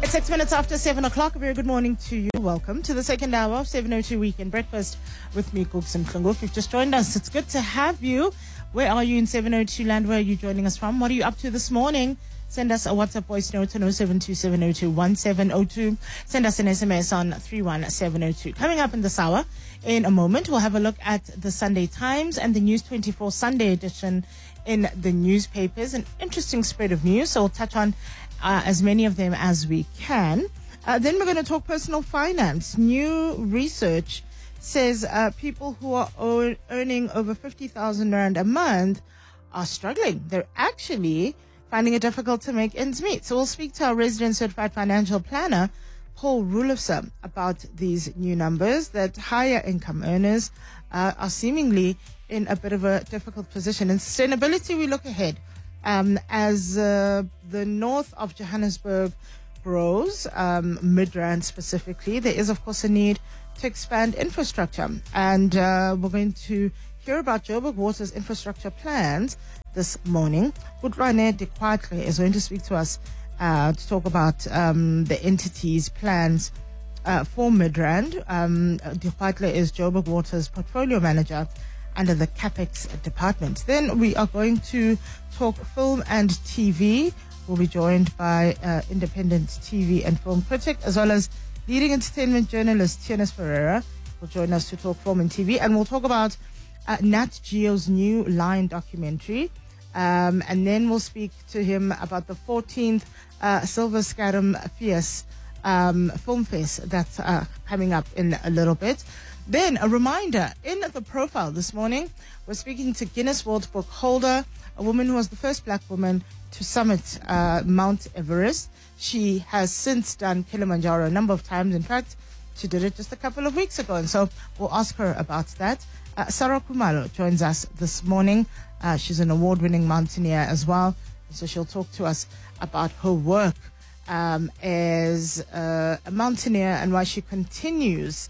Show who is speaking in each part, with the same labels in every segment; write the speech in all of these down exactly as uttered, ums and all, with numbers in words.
Speaker 1: It's six minutes after seven o'clock. A very good morning to you. Welcome to the second hour of seven oh two Weekend Breakfast with me, Cooks and Klunguk. If you've just joined us, it's good to have you. Where are you in seven oh two land? Where are you joining us from? What are you up to this morning? Send us a WhatsApp voice note on oh seven two seven oh two one seven oh two. Send us an S M S on three one seven oh two. Coming up in this hour, in a moment, we'll have a look at the Sunday Times and the News twenty-four Sunday edition in the newspapers. An interesting spread of news, so we'll touch on uh, as many of them as we can. Uh, then we're going to talk personal finance. New research says uh, people who are o- earning over fifty thousand rand a month are struggling. They're actually finding it difficult to make ends meet. So we'll speak to our resident certified financial planner, Paul Rulofse, about these new numbers that higher income earners uh, are seemingly in a bit of a difficult position. In sustainability, we look ahead um, as uh, the north of Johannesburg grows, um, Midrand specifically. There is, of course, a need to expand infrastructure. And uh, we're going to hear about Joburg Water's infrastructure plans this morning. Gudrwane de Kwatle is going to speak to us uh, to talk about um, the entity's plans uh, for Midrand. Um, de Kwatle is Joburg Water's portfolio manager under the CapEx department. Then we are going to talk film and T V. We'll be joined by uh, independent T V and film critic, as well as leading entertainment journalist Tienes Ferreira will join us to talk film and T V. And we'll talk about uh, Nat Geo's new Lion documentary. Um, and then we'll speak to him about the fourteenth uh, Silver Scarum Fierce um, Film Fest that's uh, coming up in a little bit. Then a reminder, in the profile this morning, we're speaking to Guinness World Book holder, a woman who was the first black woman to summit uh, Mount Everest. She has since done Kilimanjaro a number of times. In fact, she did it just a couple of weeks ago. And so we'll ask her about that. Uh, Sarah Kumalo joins us this morning. Uh, she's an award-winning mountaineer as well. So she'll talk to us about her work um, as uh, a mountaineer and why she continues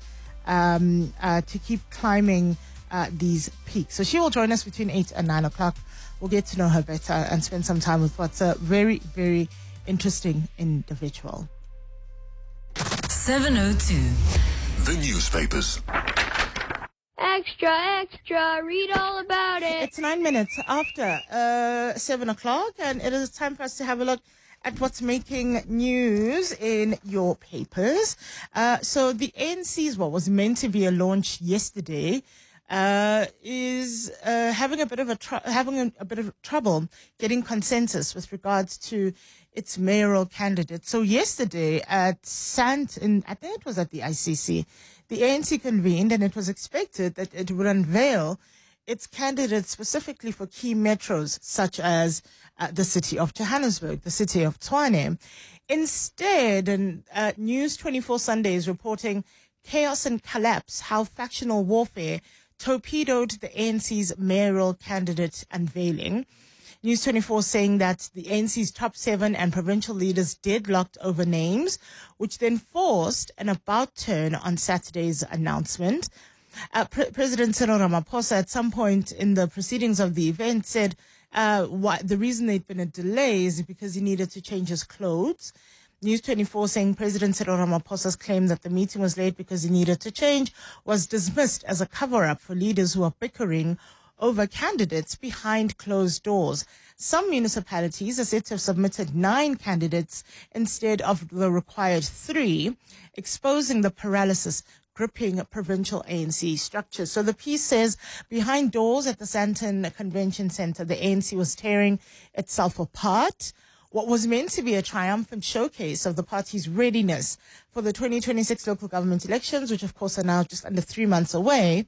Speaker 1: um, uh, to keep climbing uh, these peaks. So she will join us between eight and nine o'clock. We'll get to know her better and spend some time with what's a very, very interesting individual.
Speaker 2: seven oh two.
Speaker 3: The newspapers.
Speaker 4: Extra, extra, read all about it.
Speaker 1: It's nine minutes after uh, seven o'clock, and it is time for us to have a look at what's making news in your papers. Uh, so the A N C's, what was meant to be a launch yesterday, uh, is uh, having a bit of a tr- having a, a bit of trouble getting consensus with regards to its mayoral candidate. So yesterday at Sant, in, I think it was at the I C C, the A N C convened, and it was expected that it would unveil its candidates specifically for key metros such as uh, the city of Johannesburg, the city of Tshwane. Instead, and uh, News twenty-four Sunday is reporting chaos and collapse, how factional warfare torpedoed the A N C's mayoral candidate unveiling. News twenty-four saying that the A N C's top seven and provincial leaders deadlocked over names, which then forced an about turn on Saturday's announcement. Uh, Pre- President Cyril Ramaphosa, at some point in the proceedings of the event, said uh, why, the reason there'd been a delay is because he needed to change his clothes. News twenty-four saying President Cyril Ramaphosa's claim that the meeting was late because he needed to change was dismissed as a cover-up for leaders who are bickering over candidates behind closed doors. Some municipalities are said to have submitted nine candidates instead of the required three, exposing the paralysis gripping provincial A N C structures. So the piece says, behind doors at the Sandton Convention Centre, the A N C was tearing itself apart. What was meant to be a triumphant showcase of the party's readiness for the twenty twenty-six local government elections, which of course are now just under three months away,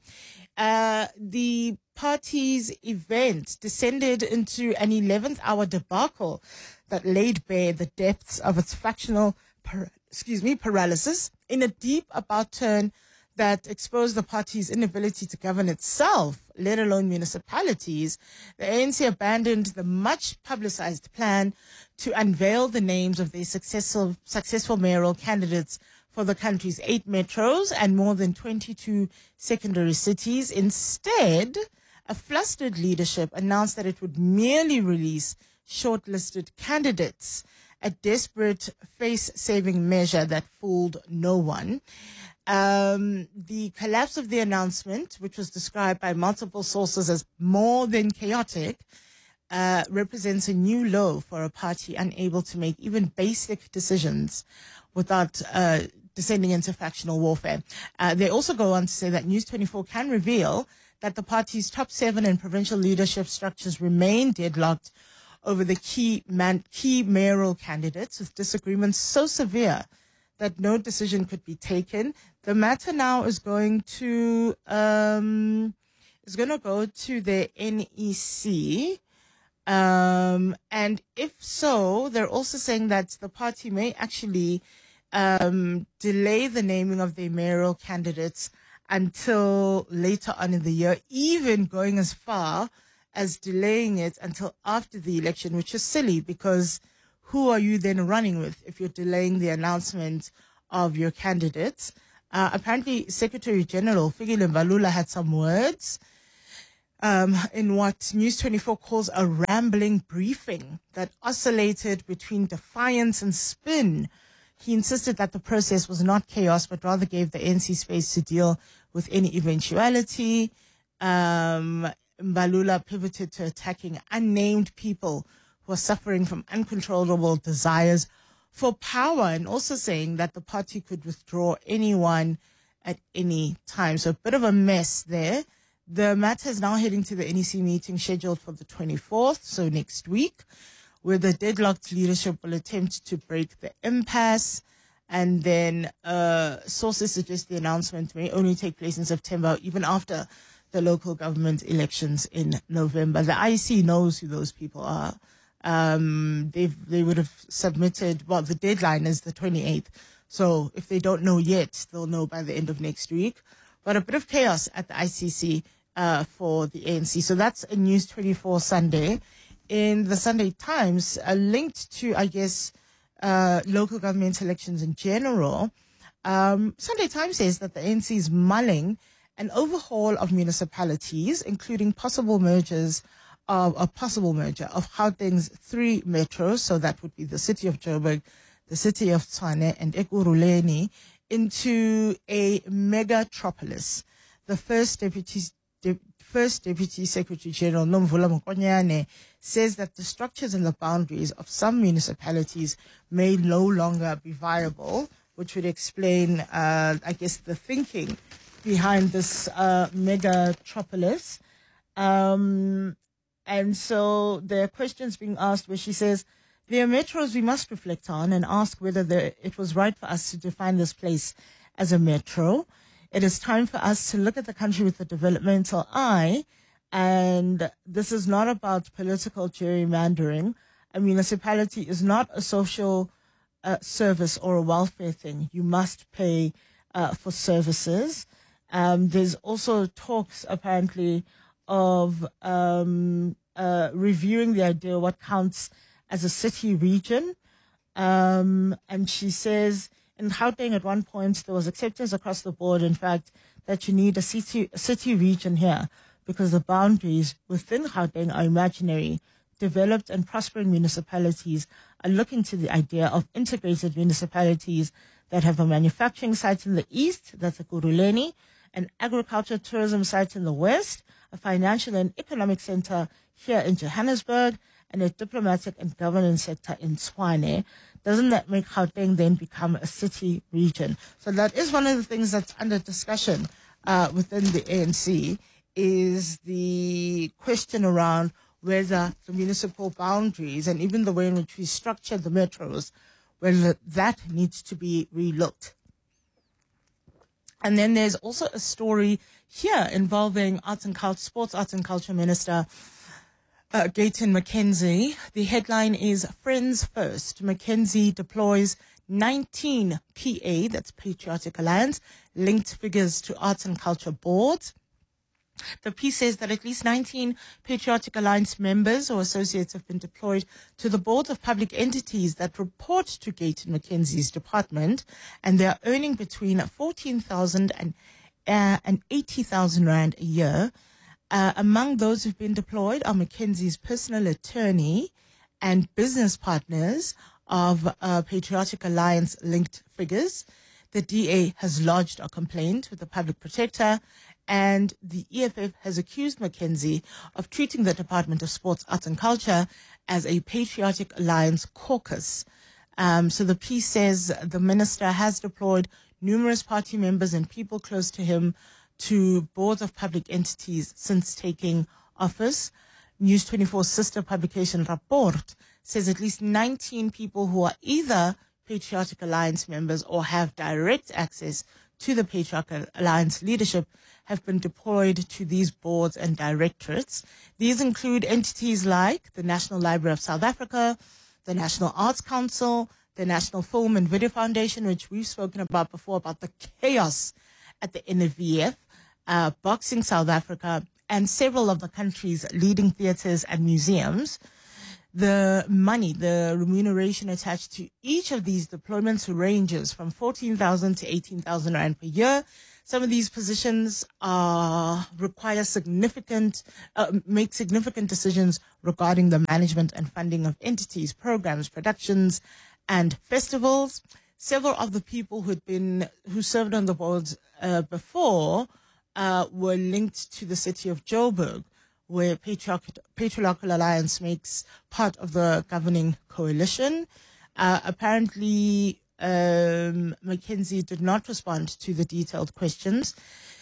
Speaker 1: uh, the party's event descended into an eleventh hour debacle that laid bare the depths of its factional, par- excuse me, paralysis in a deep about turn that exposed the party's inability to govern itself, let alone municipalities. The A N C abandoned the much publicized plan to unveil the names of their successful, successful mayoral candidates for the country's eight metros and more than twenty-two secondary cities. Instead, a flustered leadership announced that it would merely release shortlisted candidates. a desperate face-saving measure that fooled no one. Um, the collapse of the announcement, which was described by multiple sources as more than chaotic, uh, represents a new low for a party unable to make even basic decisions without uh, descending into factional warfare. Uh, they also go on to say that News twenty-four can reveal that the party's top seven and provincial leadership structures remain deadlocked over the key man, key mayoral candidates, with disagreements so severe that no decision could be taken. The matter now is going to um, is going to go to the N E C, um, and if so, they're also saying that the party may actually um, delay the naming of their mayoral candidates until later on in the year, even going as far as delaying it until after the election, which is silly because who are you then running with if you're delaying the announcement of your candidates? Uh, apparently, Secretary General Fikile Mbalula had some words um, in what News twenty-four calls a rambling briefing that oscillated between defiance and spin. He insisted that the process was not chaos, but rather gave the A N C space to deal with any eventuality. Um, Mbalula pivoted to attacking unnamed people who are suffering from uncontrollable desires for power, and also saying that the party could withdraw anyone at any time. So a bit of a mess there. The matter is now heading to the N E C meeting scheduled for the twenty-fourth, so next week, where the deadlocked leadership will attempt to break the impasse. And then uh, sources suggest the announcement may only take place in September, even after the local government elections in November. The I E C knows who those people are. Um, they they would have submitted, well, the deadline is the twenty-eighth. So if they don't know yet, they'll know by the end of next week. But a bit of chaos at the I C C uh, for the A N C. So that's a News twenty-four Sunday. In the Sunday Times, uh, linked to, I guess, uh, local government elections in general, um, Sunday Times says that the A N C is mulling an overhaul of municipalities, including possible mergers of a possible merger of Gauteng's three metros, so that would be the city of Joburg, the city of Tshwane, and Ekurhuleni, into a megatropolis. The first deputy, de, first deputy secretary general, Nomvula Mokonyane, says that the structures and the boundaries of some municipalities may no longer be viable, which would explain, uh, I guess, the thinking behind this uh, megatropolis. Um, And so there are questions being asked where she says, there are metros we must reflect on and ask whether there, it was right for us to define this place as a metro. It is time for us to look at the country with a developmental eye. And this is not about political gerrymandering. A municipality is not a social uh, service or a welfare thing. You must pay uh, for services. Um, there's also talks, apparently, of um, uh, reviewing the idea of what counts as a city region. Um, and she says in Gauteng at one point there was acceptance across the board, in fact, that you need a city, a city region here because the boundaries within Gauteng are imaginary. Developed and prospering municipalities are looking to the idea of integrated municipalities that have a manufacturing site in the east, that's Ekurhuleni, an agriculture tourism site in the west, a financial and economic center here in Johannesburg, and a diplomatic and governance sector in Tshwane. Doesn't that make Gauteng then become a city region? So that is one of the things that's under discussion uh, within the A N C, is the question around whether the municipal boundaries and even the way in which we structure the metros, whether that needs to be relooked. And then there's also a story here involving arts and culture, sports, arts and culture minister uh, Gayton McKenzie. The headline is Friends First. McKenzie deploys nineteen P A, that's Patriotic Alliance, linked figures to arts and culture boards. The piece says that at least nineteen Patriotic Alliance members or associates have been deployed to the boards of public entities that report to Gayton McKenzie's department, and they are earning between fourteen thousand and, uh, and eighty thousand rand a year. Uh, among those who've been deployed are McKenzie's personal attorney and business partners of uh, Patriotic Alliance linked figures. The D A has lodged a complaint with the public protector, and the E F F has accused McKenzie of treating the Department of Sports, Arts and Culture as a Patriotic Alliance caucus. Um, so the piece says the minister has deployed numerous party members and people close to him to boards of public entities since taking office. News twenty-four's sister publication Rapport says at least nineteen people who are either Patriotic Alliance members or have direct access to the Patriotic Alliance leadership have been deployed to these boards and directorates. These include entities like the National Library of South Africa, the National Arts Council, the National Film and Video Foundation, which we've spoken about before, about the chaos at the N V F, uh, Boxing South Africa, and several of the country's leading theatres and museums. The money, the remuneration attached to each of these deployments ranges from fourteen thousand to eighteen thousand rand per year. Some of these positions uh, require significant, uh, make significant decisions regarding the management and funding of entities, programs, productions, and festivals. Several of the people who had been, who served on the boards uh, before uh, were linked to the city of Joburg, where Patriotic, Patriarchal Alliance makes part of the governing coalition. Uh, apparently, um, McKenzie did not respond to the detailed questions.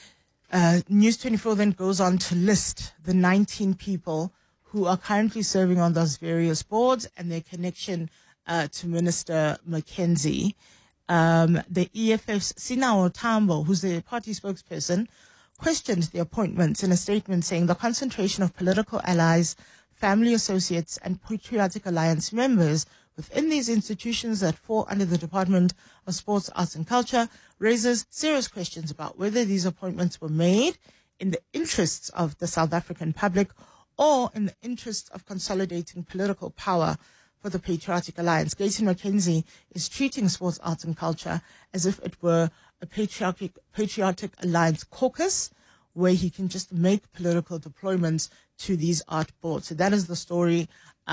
Speaker 1: Uh, News twenty-four then goes on to list the nineteen people who are currently serving on those various boards and their connection uh, to Minister McKenzie. Um, the E F F's Sinao Tambo, who's the party spokesperson, questioned the appointments in a statement saying the concentration of political allies, family associates, and Patriotic Alliance members within these institutions that fall under the Department of Sports, Arts and Culture raises serious questions about whether these appointments were made in the interests of the South African public or in the interests of consolidating political power for the Patriotic Alliance. Gayton McKenzie is treating Sports, Arts and Culture as if it were a Patriotic, Patriotic Alliance caucus where he can just make political deployments to these art boards. So that is the story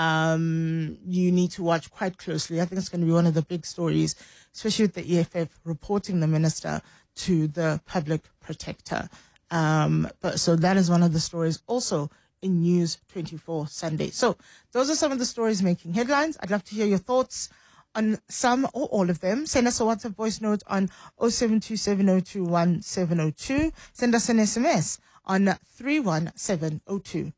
Speaker 1: um, you need to watch quite closely. I think it's going to be one of the big stories, especially with the E F F reporting the minister to the public protector. Um, but so that is one of the stories also in News twenty-four Sunday. So those are some of the stories making headlines. I'd love to hear your thoughts on some or all of them. Send us a WhatsApp voice note on oh seven two seven oh two one seven oh two. Send us an S M S on three one seven oh two.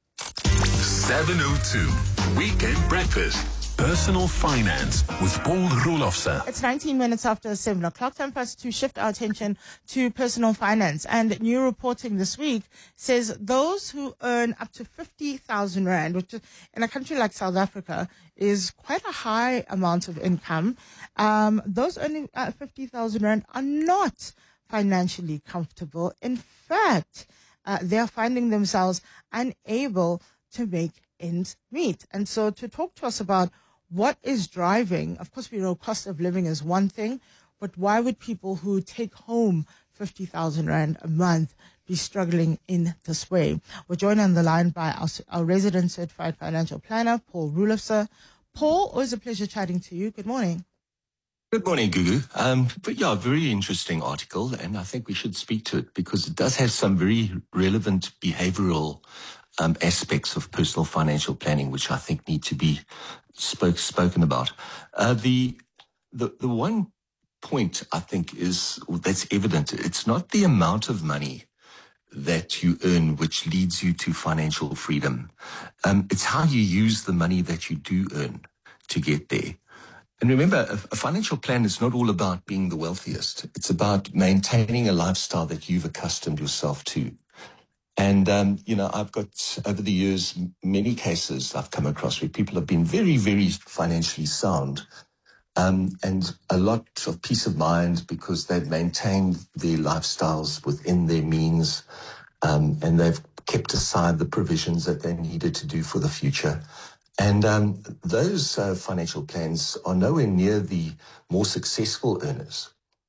Speaker 3: seven oh two Weekend Breakfast. Personal Finance with Paul Roelofse.
Speaker 1: It's nineteen minutes after seven o'clock. Time for us to shift our attention to personal finance. And new reporting this week says those who earn up to fifty thousand rand, which in a country like South Africa is quite a high amount of income, um, those earning uh, fifty thousand rand are not financially comfortable. In fact, uh, they are finding themselves unable to make ends meet. And so to talk to us about what is driving, of course, we know cost of living is one thing, but why would people who take home fifty thousand rand a month be struggling in this way? We're joined on the line by our, our resident certified financial planner, Paul Roelofse. Paul, always a pleasure chatting to you. Good morning.
Speaker 2: Good morning, Gugu. Um, but yeah, very interesting article, and I think we should speak to it because it does have some very relevant behavioral um, aspects of personal financial planning, which I think need to be spoke, spoken about. Uh, the, the the one point I think is that's evident. It's not the amount of money that you earn which leads you to financial freedom. Um, it's how you use the money that you do earn to get there. And remember, a, a financial plan is not all about being the wealthiest. It's about maintaining a lifestyle that you've accustomed yourself to. And, um, you know, I've got, over the years, many cases I've come across where people have been very, very financially sound, um, and a lot of peace of mind because they've maintained their lifestyles within their means, um, and they've kept aside the provisions that they needed to do for the future. And um, those uh, financial plans are nowhere near the more successful earners.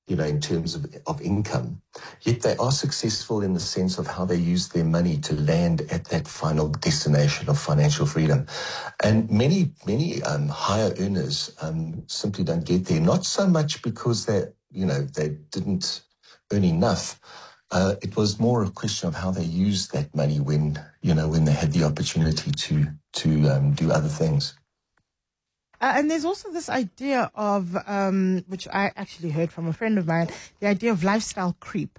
Speaker 2: you know, in terms of, of income, yet they are successful in the sense of how they use their money to land at that final destination of financial freedom. And many, many um, higher earners um, simply don't get there, not so much because they, you know, they didn't earn enough. Uh, it was more a question of how they used that money when, you know, when they had the opportunity to, to um, do other things.
Speaker 1: Uh, and there's also this idea of, um, which I actually heard from a friend of mine, the idea of lifestyle creep.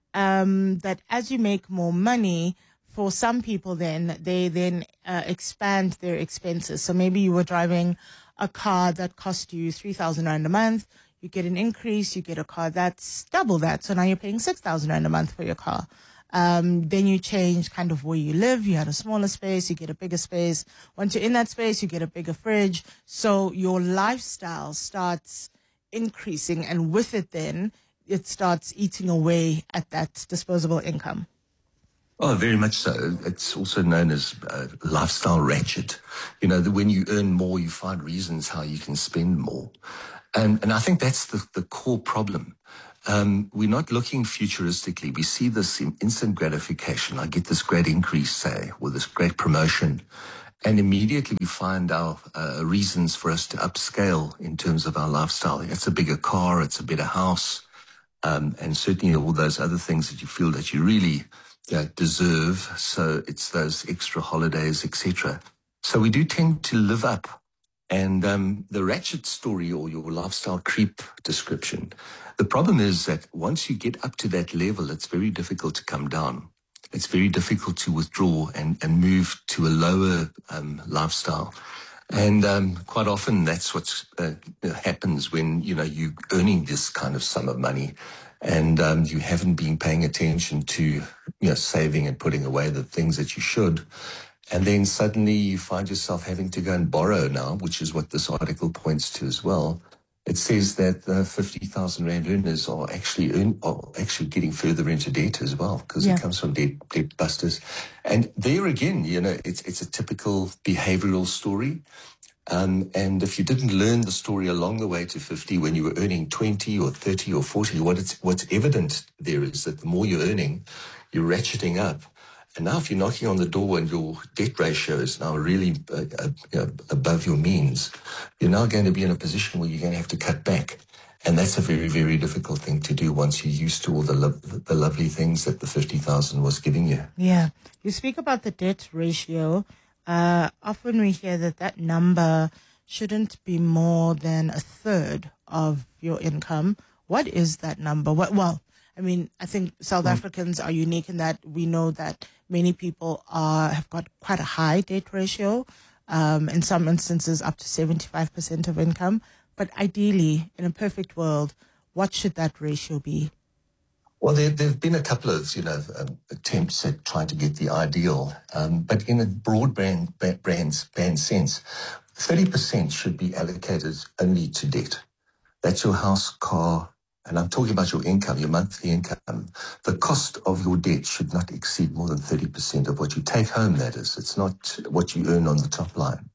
Speaker 1: Um, that as you make more money, for some people then, they then uh, expand their expenses. So maybe you were driving a car that cost you three thousand rand a month. You get an increase, you get a car that's double that. So now you're paying six thousand rand a month for your car. Um, then you change kind of where you live. You had a smaller space, you get a bigger space. Once you're in that space, you get a bigger fridge. So your lifestyle starts increasing, and with it then, it starts eating away at that disposable income.
Speaker 2: Oh, very much so. It's also known as uh, lifestyle ratchet. You know, that when you earn more, you find reasons how you can spend more. And, and I think that's the, the core problem. Um, we're not looking futuristically. We see this in instant gratification. I get this great increase, say, or this great promotion, and immediately we find our uh, reasons for us to upscale in terms of our lifestyle. It's a bigger car, it's a better house, um, and certainly all those other things that you feel that you really uh, deserve. So it's those extra holidays, et cetera. So we do tend to live up. And um, the ratchet story, or your lifestyle creep description, the problem is that once you get up to that level, it's very difficult to come down. It's very difficult to withdraw and, and move to a lower um, lifestyle. And um, quite often that's what uh, happens when, you know, you're earning this kind of sum of money and um, you haven't been paying attention to, you know, saving and putting away the things that you should. And then suddenly you find yourself having to go and borrow now, which is what this article points to as well. It says that the fifty thousand rand earners are actually earn, are actually getting further into debt as well, because yeah. it comes from debt, debt busters. And there again, you know, it's it's a typical behavioral story. Um, and if you didn't learn the story along the way to fifty, when you were earning twenty or thirty or forty, what it's, what's evident there is that the more you're earning, you're ratcheting up. And now if you're knocking on the door and your debt ratio is now really uh, uh, you know, above your means, you're now going to be in a position where you're going to have to cut back. And that's a very, very difficult thing to do once you're used to all the, lo- the lovely things that the fifty thousand was giving you.
Speaker 1: Yeah. You speak about the debt ratio. Uh, often we hear that that number shouldn't be more than a third of your income. What is that number? What, well, I mean, I think South mm. Africans are unique in that we know that many people are have got quite a high debt ratio, um, in some instances up to seventy-five percent of income. But ideally, in a perfect world, what should that ratio be?
Speaker 2: Well, there have been a couple of, you know, um, attempts at trying to get the ideal, um, but in a broad brand, brand, brand sense, thirty percent should be allocated only to debt. That's your house, car, and I'm talking about your income, your monthly income. The cost of your debt should not exceed more than thirty percent of what you take home, that is. It's not what you earn on the top line.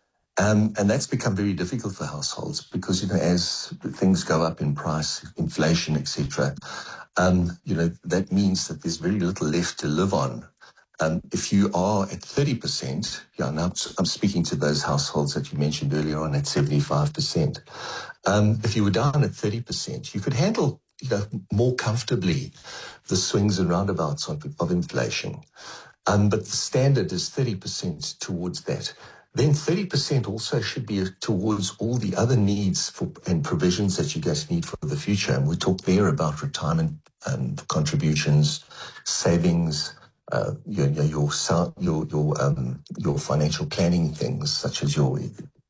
Speaker 2: Um, and that's become very difficult for households because, you know, as things go up in price, inflation, et cetera, um, you know, that means that there's very little left to live on. Um, if you are at thirty percent, yeah, now I'm speaking to those households that you mentioned earlier on at seventy-five percent. Um, if you were down at thirty percent, you could handle, you know, more comfortably the swings and roundabouts of, of inflation. Um, but the standard is thirty percent towards that. Then thirty percent also should be towards all the other needs for, and provisions that you guys need for the future. And we talk there about retirement um, contributions, savings, uh, your your your your, um, your financial planning things such as your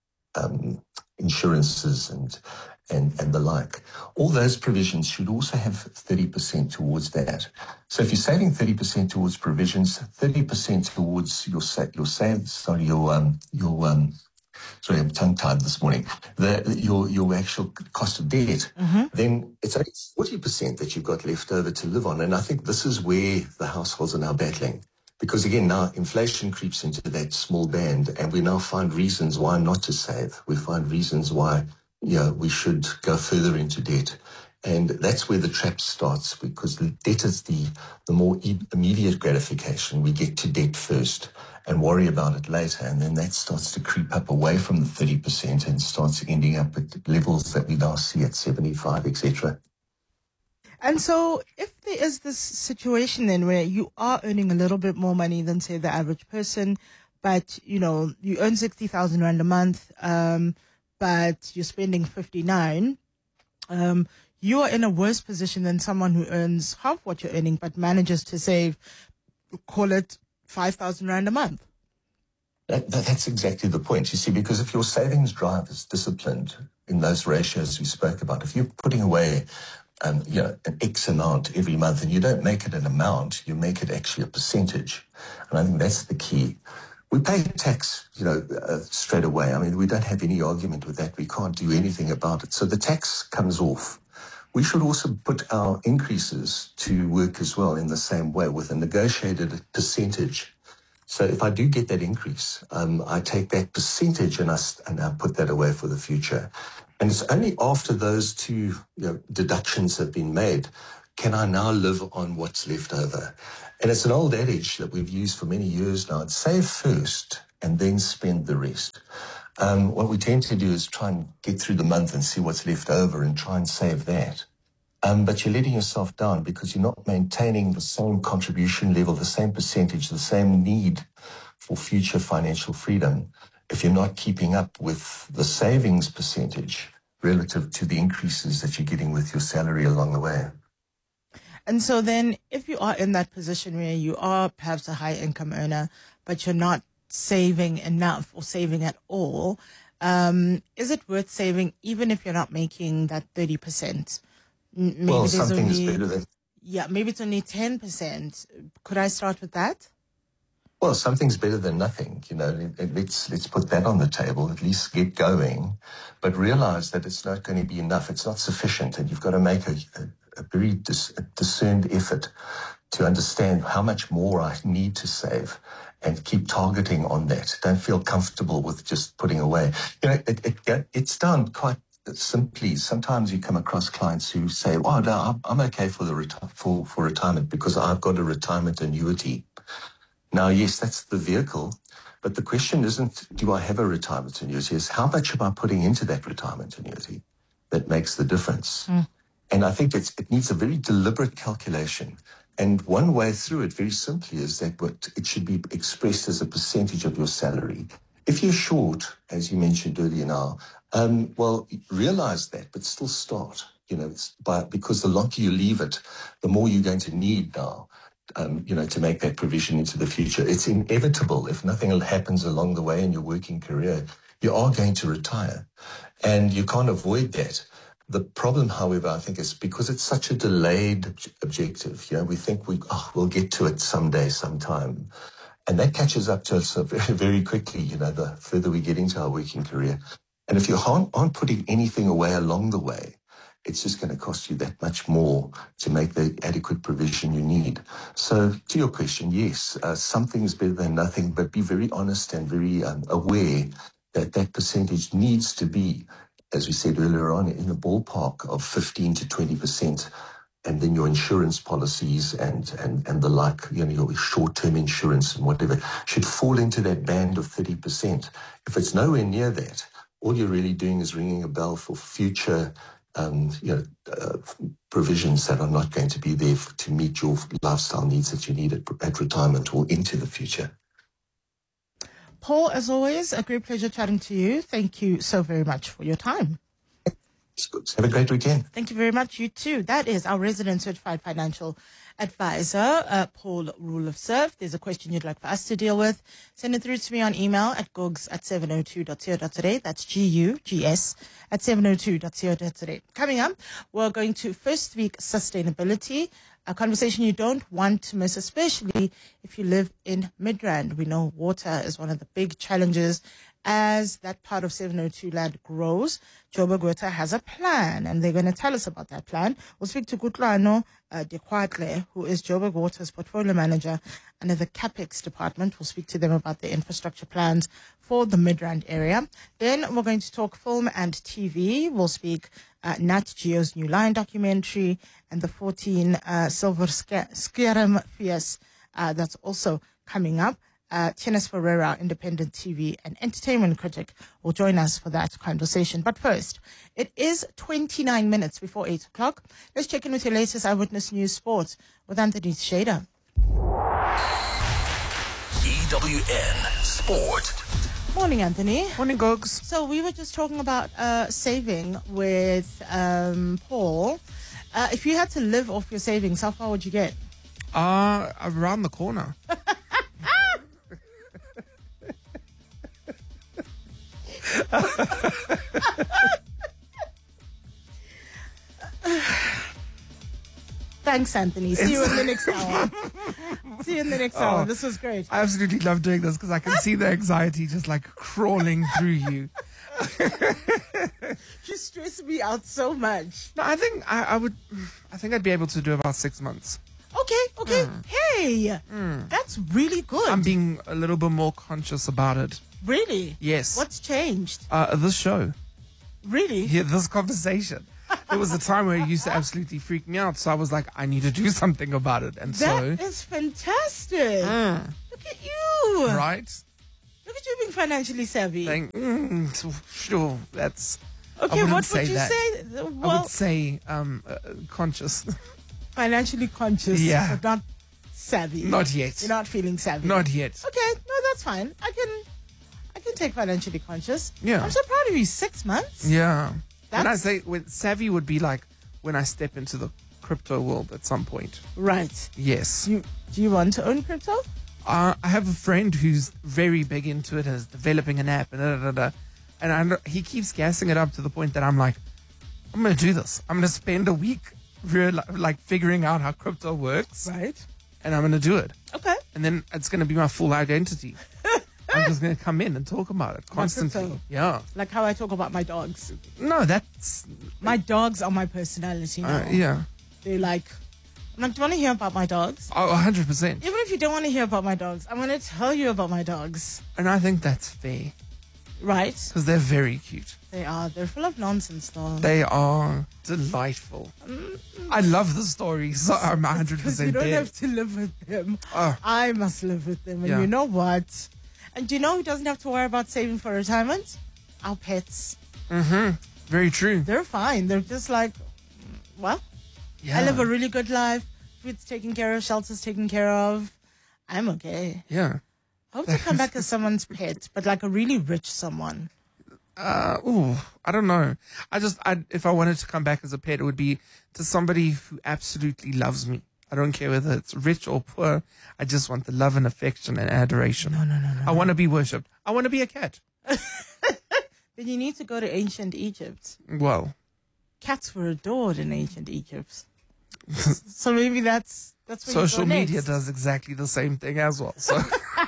Speaker 2: um, insurances and and and the like. All those provisions should also have thirty percent towards that. So if you're saving thirty percent towards provisions, thirty percent towards your sa- your sales, sorry, your um your um sorry, I'm tongue-tied this morning. The your your actual cost of debt, mm-hmm. then it's only forty percent that you've got left over to live on. And I think this is where the households are now battling. Because again, now inflation creeps into that small band, and we now find reasons why not to save. We find reasons why, you know, we should go further into debt. And that's where the trap starts, because the debt is the, the more e- immediate gratification. We get to debt first and worry about it later. And then that starts to creep up away from the thirty percent and starts ending up at levels that we now see at seventy-five, et cetera.
Speaker 1: And so if there is this situation then where you are earning a little bit more money than, say, the average person, but, you know, you earn sixty thousand rand a month, um, but you're spending fifty-nine, um, you are in a worse position than someone who earns half what you're earning, but manages to save, call it five thousand rand a month.
Speaker 2: That, that, that's exactly the point, you see, because if your savings drive is disciplined in those ratios we spoke about, if you're putting away um, you know, an X amount every month and you don't make it an amount, you make it actually a percentage. And I think that's the key. We pay tax, you know, uh, straight away. I mean, we don't have any argument with that. We can't do anything about it. So the tax comes off. We should also put our increases to work as well in the same way with a negotiated percentage. So if I do get that increase, um, I take that percentage and I, and I put that away for the future. And it's only after those two you know, deductions have been made can I now live on what's left over. And it's an old adage that we've used for many years now. It's save first and then spend the rest. Um, what we tend to do is try and get through the month and see what's left over and try and save that. Um, but you're letting yourself down because you're not maintaining the same contribution level, the same percentage, the same need for future financial freedom if you're not keeping up with the savings percentage relative to the increases that you're getting with your salary along the way.
Speaker 1: And so then if you are in that position where you are perhaps a high income earner, but you're not saving enough or saving at all, um, is it worth saving even if you're not making that thirty percent? Maybe
Speaker 2: well,
Speaker 1: there's
Speaker 2: something
Speaker 1: only,
Speaker 2: is better than...
Speaker 1: Yeah, maybe it's only ten percent. Could I start with that?
Speaker 2: Well, something's better than nothing. You know, let's let's put that on the table, at least get going, but realize that it's not going to be enough. It's not sufficient, and you've got to make a, a, a very dis, a discerned effort to understand how much more I need to save and keep targeting on that. Don't feel comfortable with just putting away. You know, it, it, it's done quite simply. Sometimes you come across clients who say, oh, no, I'm okay for, the reti- for, for retirement because I've got a retirement annuity. Now, yes, that's the vehicle, but the question isn't, do I have a retirement annuity? It's how much am I putting into that retirement annuity that makes the difference? Mm. And I think it's, it needs a very deliberate calculation. And one way through it, very simply, is that what it should be expressed as a percentage of your salary. If you're short, as you mentioned earlier now, um, well, realize that, but still start. You know, it's by, because the longer you leave it, the more you're going to need now. Um, you know, to make that provision into the future. It's inevitable. If nothing happens along the way in your working career, you are going to retire. And you can't avoid that. The problem, however, I think is because it's such a delayed ob- objective. You know, we think we, oh, we'll get to it someday, sometime. And that catches up to us very, very quickly, you know, the further we get into our working career. And if you aren't, aren't putting anything away along the way, it's just going to cost you that much more to make the adequate provision you need. So to your question, yes, uh, something's better than nothing, but be very honest and very um, aware that that percentage needs to be, as we said earlier on, in the ballpark of fifteen to twenty percent. And then your insurance policies and, and, and the like, you know, your short-term insurance and whatever should fall into that band of thirty percent. If it's nowhere near that, all you're really doing is ringing a bell for future Um, you know, uh, provisions that are not going to be there for, to meet your lifestyle needs that you need at, at retirement or into the future.
Speaker 1: Paul, as always, a great pleasure chatting to you. Thank you so very much for your time.
Speaker 2: It's good. Have a great weekend.
Speaker 1: Thank you very much. You too. That is our resident certified financial advisor, uh, Paul Rule of Surf. There's a question you'd like for us to deal with, send it through to me on email at gugs at seven oh two dot co dot za. That's G U G S at seven oh two dot co dot za. Coming up, we're going to First Week Sustainability, a conversation you don't want to miss, especially if you live in Midrand. We know water is one of the big challenges as that part of seven oh two land grows, Joburg Water has a plan, and they're going to tell us about that plan. We'll speak to Kutlwano uh, Dekwatle, who is Joburg Water's portfolio manager under the CapEx department. We'll speak to them about the infrastructure plans for the Midrand area. Then we're going to talk film and T V. We'll speak uh, Nat Geo's New Line documentary and the fourteen uh, Silver Skerm Fies uh, that's also coming up. Uh, Tennis Ferreira, independent T V and entertainment critic, will join us for that conversation. But first, it is twenty-nine minutes before eight o'clock. Let's check in with your latest Eyewitness News Sports with Anthony Shader.
Speaker 3: E W N Sport.
Speaker 1: Morning, Anthony.
Speaker 5: Morning, Gogs.
Speaker 1: So we were just talking about uh, saving with um, Paul. Uh, if you had to live off your savings, how far would you get?
Speaker 5: Uh, around the corner.
Speaker 1: Thanks, Anthony. See you in the next hour. See you in the next
Speaker 5: Oh,
Speaker 1: hour. This was great.
Speaker 5: I absolutely love doing this because I can see the anxiety just like crawling through you.
Speaker 1: You stress me out so much.
Speaker 5: No, I think I, I would. I think I'd be able to do about six months.
Speaker 1: Okay, okay. Hey, that's really good.
Speaker 5: I'm being a little bit more conscious about it.
Speaker 1: Really?
Speaker 5: Yes.
Speaker 1: What's changed?
Speaker 5: Uh, this show,
Speaker 1: Really?
Speaker 5: yeah, this conversation. There was a time where it used to absolutely freak me out, so I was like, I need to do something about it, and
Speaker 1: That
Speaker 5: so
Speaker 1: is fantastic.
Speaker 5: Mm.
Speaker 1: Look at you.
Speaker 5: right.
Speaker 1: Look at you being financially savvy.
Speaker 5: Think, mm, so- sure, that's. I
Speaker 1: okay,
Speaker 5: wouldn't
Speaker 1: what
Speaker 5: say
Speaker 1: would you
Speaker 5: that.
Speaker 1: say?
Speaker 5: I
Speaker 1: Well,
Speaker 5: would say um, uh, conscious.
Speaker 1: financially conscious,
Speaker 5: Yeah.
Speaker 1: but not savvy.
Speaker 5: Not yet.
Speaker 1: You're not feeling savvy.
Speaker 5: Not yet.
Speaker 1: Okay, no, that's fine. I can, I can take financially conscious.
Speaker 5: Yeah.
Speaker 1: I'm so proud of you. Six months.
Speaker 5: Yeah. When I
Speaker 1: That's-
Speaker 5: say when savvy would be like when I step into the crypto world at some point.
Speaker 1: Right.
Speaker 5: Yes.
Speaker 1: Do you, do you want to own crypto?
Speaker 5: Uh, I have a friend who's very big into it, is developing an app, and da, da, da, da. and I know, he keeps gassing it up to the point that I'm like, I'm going to do this. I'm going to spend a week real, like figuring out how crypto works,
Speaker 1: Right.
Speaker 5: and I'm going to do it.
Speaker 1: Okay.
Speaker 5: And then it's going to be my full identity. I'm just going to come in and talk about it constantly.
Speaker 1: crypto.
Speaker 5: Yeah.
Speaker 1: Like how I talk about my dogs.
Speaker 5: No, that's
Speaker 1: My dogs are my personality now.
Speaker 5: uh, yeah.
Speaker 1: They're like, I'm like, do you want to hear about my dogs?
Speaker 5: Oh, one hundred percent.
Speaker 1: Even if you don't want to hear about my dogs, I'm going to tell you about my dogs.
Speaker 5: And I think that's fair
Speaker 1: Right?
Speaker 5: because they're very cute.
Speaker 1: They are. They're full of nonsense, though.
Speaker 5: They are delightful. I love the stories. So I'm one hundred
Speaker 1: Because you
Speaker 5: percent
Speaker 1: don't
Speaker 5: there.
Speaker 1: have to live with them.
Speaker 5: Oh.
Speaker 1: I must live with them. And
Speaker 5: Yeah.
Speaker 1: you know what? And do you know who doesn't have to worry about saving for retirement? Our pets.
Speaker 5: Very true.
Speaker 1: They're fine. They're just like, well,
Speaker 5: Yeah.
Speaker 1: I live a really good life. Food's taken care of. Shelter's taken care of. I'm okay.
Speaker 5: Yeah.
Speaker 1: I hope to come back as someone's pet, but like a really rich someone.
Speaker 5: Uh, ooh, I don't know. I just, I, if I wanted to come back as a pet, it would be to somebody who absolutely loves me. I don't care whether it's rich or poor. I just want the love and affection and adoration.
Speaker 1: No, no, no, no.
Speaker 5: I want to be worshipped. I want to be a cat.
Speaker 1: Then you need to go to ancient Egypt.
Speaker 5: Well,
Speaker 1: Cats were adored in ancient Egypt. So maybe that's that's where
Speaker 5: social
Speaker 1: you go
Speaker 5: media
Speaker 1: next.
Speaker 5: does exactly the same thing as well. So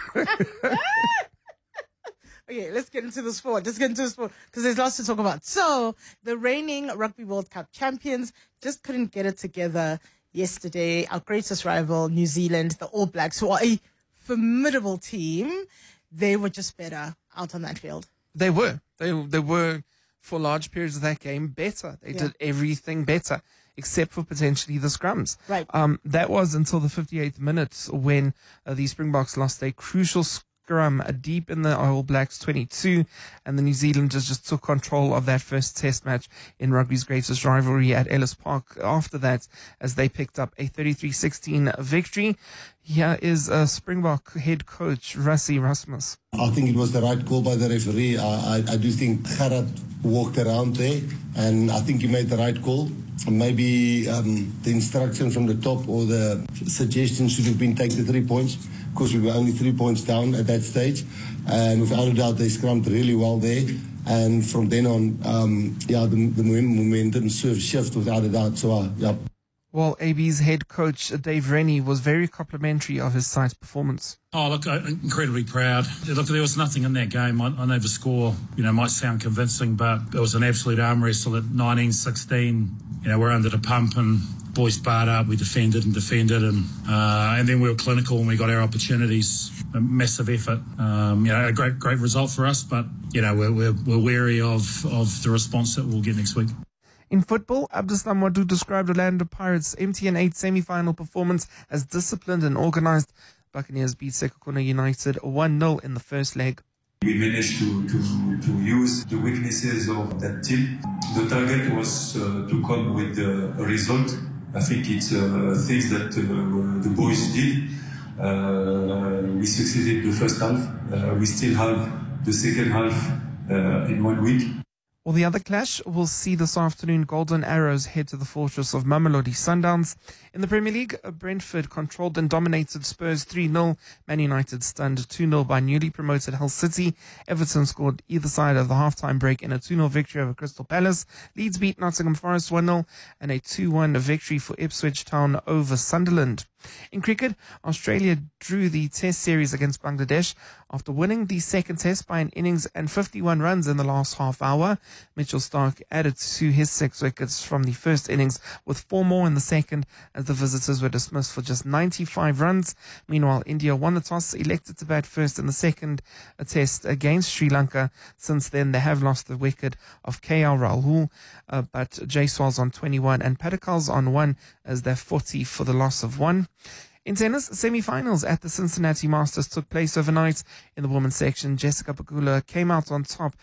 Speaker 1: Okay, let's get into the sport. Let's get into the sport because there's lots to talk about. So the reigning Rugby World Cup champions just couldn't get it together yesterday. Our greatest rival, New Zealand, the All Blacks, who are a formidable team, they were just better out on that field.
Speaker 5: they were, they they were for large periods of that game better. They
Speaker 1: Yeah.
Speaker 5: did everything better. Except for potentially the scrums.
Speaker 1: Right.
Speaker 5: Um, that was until the fifty-eighth minute when uh, the Springboks lost a crucial scrum uh, deep in the All Blacks twenty-two, and the New Zealanders just took control of that first test match in rugby's greatest rivalry at Ellis Park after that, as they picked up a thirty-three sixteen victory. Here is uh, Springbok head coach Rassie Rasmus.
Speaker 6: I think it was the right call by the referee. I, I, I do think Gerard walked around there, and I think he made the right call. Maybe um, the instruction from the top or the suggestion should have been take the three points, because we were only three points down at that stage. And without a doubt, they scrummed really well there. And from then on, um, yeah, the, the momentum sort of shift without a doubt. So, uh, yeah.
Speaker 5: While A B's head coach Dave Rennie was very complimentary of his side's performance.
Speaker 7: Oh, look, I'm incredibly proud. Look, there was nothing in that game. I, I know the score, you know, might sound convincing, but it was an absolute arm wrestle at nineteen sixteen. You know, we're under the pump and boys barred up. We defended and defended, and uh, and then we were clinical and we got our opportunities. A massive effort. Um, you know, a great, great result for us, but you know, we're we're, we're wary of of the response that we'll get next week.
Speaker 5: In football, Abdeslam Wadud described Orlando Pirates' M T N eight semi-final performance as disciplined and organised. Buccaneers beat Sekhukhune United one nil in the first leg.
Speaker 8: We managed to, to, to use the weaknesses of that team. The target was uh, to come with uh, a result. I think it's uh, things that uh, the boys did. Uh, we succeeded the first half. Uh, we still have the second half uh, in one week.
Speaker 5: Well, the other clash will see this afternoon Golden Arrows head to the fortress of Mamelodi Sundowns. In the Premier League, Brentford controlled and dominated Spurs three nil. Man United stunned two nil by newly promoted Hull City. Everton scored either side of the half-time break in a two nil victory over Crystal Palace. Leeds beat Nottingham Forest one nil and a two one victory for Ipswich Town over Sunderland. In cricket, Australia drew the Test series against Bangladesh after winning the second Test by an innings and fifty-one runs in the last half hour. Mitchell Starc added to his six wickets from the first innings with four more in the second as the visitors were dismissed for just ninety-five runs. Meanwhile, India won the toss, elected to bat first in the second Test against Sri Lanka. Since then, they have lost the wicket of K L Rahul, uh, but Jaiswal's on twenty-one and Padikal's on one as they're forty for the loss of one. In tennis, semi-finals at the Cincinnati Masters took place overnight. In the women's section, Jessica Pegula came out on top